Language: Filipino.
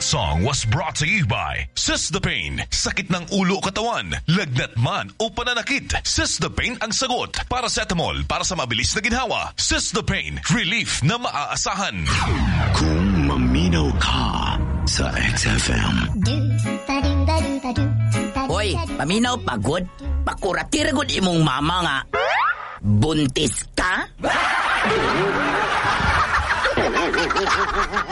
song was brought to you by Sistapain. Sakit ng ulo katawan, lagnat man o pananakit, Sistapain ang sagot. Paracetamol para sa mabilis na ginhawa. Sistapain, relief na maaasahan. Kung maminaw ka sa XFM. Hoy, paminaw pagod. Pakuratir gud imong mama nga. Buntis ka?